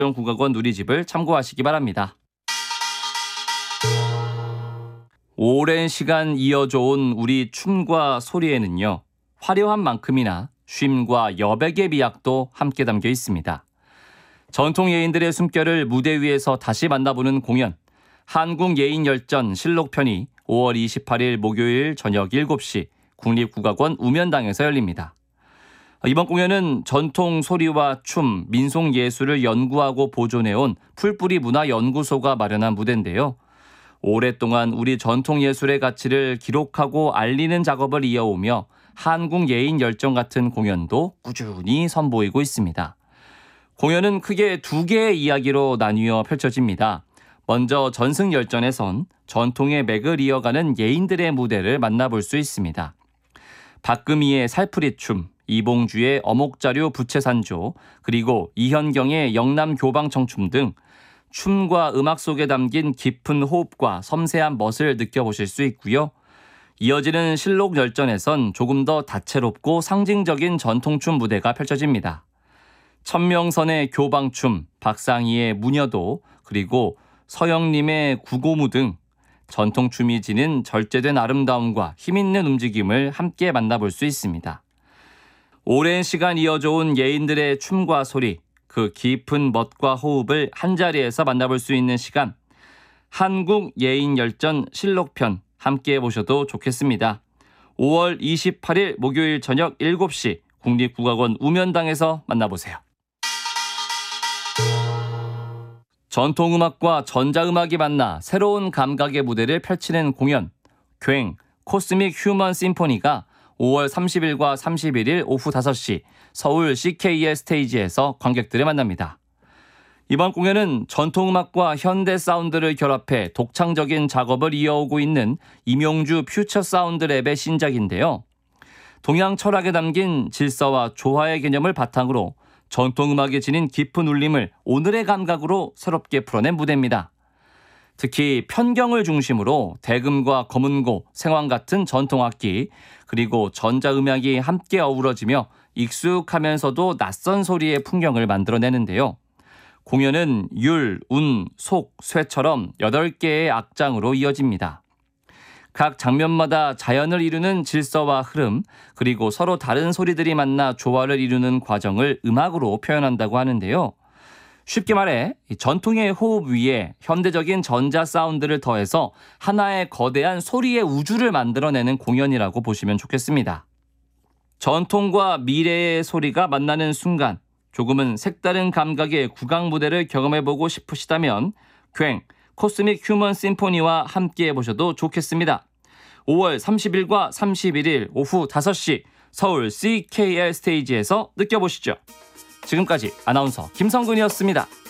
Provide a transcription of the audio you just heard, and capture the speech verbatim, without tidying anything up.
국악원 누리집을 참고하시기 바랍니다. 오랜 시간 이어져 온 우리 춤과 소리에는요, 화려한 만큼이나 쉼과 여백의 미학도 함께 담겨 있습니다. 전통 예인들의 숨결을 무대 위에서 다시 만나보는 공연, 한국예인열전 실록편이 오월 이십팔일 목요일 저녁 일곱 시 국립국악원 우면당에서 열립니다. 이번 공연은 전통 소리와 춤, 민속예술을 연구하고 보존해온 풀뿌리 문화연구소가 마련한 무대인데요. 오랫동안 우리 전통예술의 가치를 기록하고 알리는 작업을 이어오며 한국예인열전 같은 공연도 꾸준히 선보이고 있습니다. 공연은 크게 두 개의 이야기로 나뉘어 펼쳐집니다. 먼저 전승열전에선 전통의 맥을 이어가는 예인들의 무대를 만나볼 수 있습니다. 박금희의 살풀이춤, 이봉주의 어목자료 부채산조, 그리고 이현경의 영남교방청춤 등 춤과 음악 속에 담긴 깊은 호흡과 섬세한 멋을 느껴보실 수 있고요. 이어지는 실록열전에선 조금 더 다채롭고 상징적인 전통춤 무대가 펼쳐집니다. 천명선의 교방춤, 박상희의 무녀도, 그리고 서영림의 구고무 등 전통춤이 지닌 절제된 아름다움과 힘있는 움직임을 함께 만나볼 수 있습니다. 오랜 시간 이어져 온 예인들의 춤과 소리, 그 깊은 멋과 호흡을 한자리에서 만나볼 수 있는 시간, 한국예인열전 실록편 함께 보셔도 좋겠습니다. 오월 이십팔일 목요일 저녁 일곱 시 국립국악원 우면당에서 만나보세요. 전통음악과 전자음악이 만나 새로운 감각의 무대를 펼치는 공연, 괭 코스믹 휴먼 심포니가 오월 삼십일과 삼십일일 오후 다섯 시 서울 씨케이엘 스테이지에서 관객들을 만납니다. 이번 공연은 전통음악과 현대 사운드를 결합해 독창적인 작업을 이어오고 있는 임용주 퓨처 사운드 랩의 신작인데요. 동양 철학에 담긴 질서와 조화의 개념을 바탕으로 전통음악에 지닌 깊은 울림을 오늘의 감각으로 새롭게 풀어낸 무대입니다. 특히 편경을 중심으로 대금과 검은고, 생황 같은 전통악기, 그리고 전자음악이 함께 어우러지며 익숙하면서도 낯선 소리의 풍경을 만들어내는데요. 공연은 율, 운, 속, 쇠처럼 여덟 개의 악장으로 이어집니다. 각 장면마다 자연을 이루는 질서와 흐름, 그리고 서로 다른 소리들이 만나 조화를 이루는 과정을 음악으로 표현한다고 하는데요. 쉽게 말해 전통의 호흡 위에 현대적인 전자 사운드를 더해서 하나의 거대한 소리의 우주를 만들어내는 공연이라고 보시면 좋겠습니다. 전통과 미래의 소리가 만나는 순간, 조금은 색다른 감각의 국악 무대를 경험해보고 싶으시다면 괭 코스믹 휴먼 심포니와 함께 해보셔도 좋겠습니다. 오월 삼십일과 삼십일일 오후 다섯 시 서울 씨케이엘 스테이지에서 느껴보시죠. 지금까지 아나운서 김성근이었습니다.